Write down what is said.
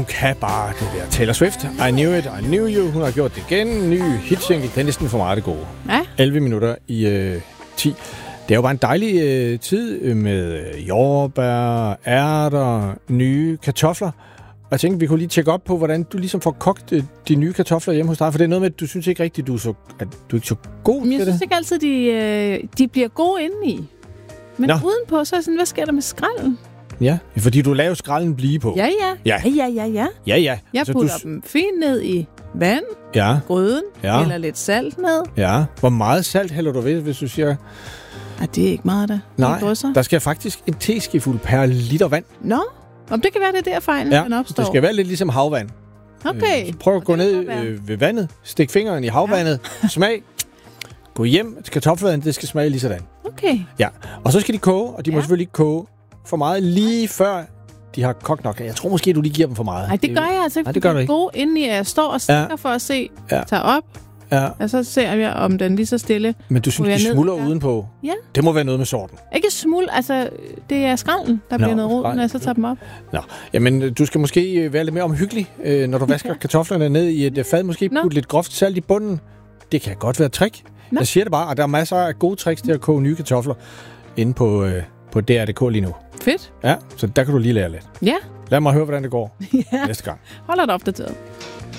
kan bare det der. Taylor Swift, I Knew It, I Knew You. Hun har gjort det igen. Ny hitsingle, det er næsten for meget det gode. Ja. 11 minutter i 10. Det er jo bare en dejlig tid med jordbær, ærter, nye kartofler. Og jeg tænkte, vi kunne lige tjekke op på, hvordan du ligesom får kogt de nye kartofler hjemme hos dig. For det er noget med, at du synes ikke rigtigt, at du er ikke så god til det. Jeg synes ikke altid, de bliver gode indeni. Men udenpå, så er sådan, hvad sker der med skralden? Ja, fordi du laver skralden blive på. Ja. Jeg putter dem fint ned i vand, gryden, eller lidt salt ned. Ja. Hvor meget salt hælder du ved, hvis du siger... Ej, det er ikke meget, der. Nej, der skal faktisk en teskefuld per liter vand. Nå, om det kan være, det der fejlen, den opstår. Det skal være lidt ligesom havvand. Okay. Så prøv at gå ned ved vandet, stik fingeren i havvandet, smag, gå hjem til kartoffelvandet, det skal smage lige sådan. Okay. Ja, og så skal de koge, og de må selvfølgelig ikke koge for meget lige før de har kogt nok. Jeg tror måske, du lige giver dem for meget. Nej, det gør jeg altså ikke. Nej, det gør du ikke. Gode indeni, jeg står og stikker for at se, tager op, og så ser jeg, om den lige så stille. Men du synes, de smuldrer udenpå? Ja. Det må være noget med sorten. Ikke smuld, altså det er skralden, der bliver noget rod, når jeg så tager dem op. Nå, jamen du skal måske være lidt mere omhyggelig, når du vasker kartoflerne ned i et fad. Måske putte lidt groft salt i bunden. Det kan godt være et trick. Jeg siger det bare, og der er masser af gode tricks til at koge nye kartofler inde på DR.dk lige nu. Fedt. Ja, så der kan du lige lære lidt. Ja. Lad mig høre, hvordan det går næste gang. Hold dig opdateret.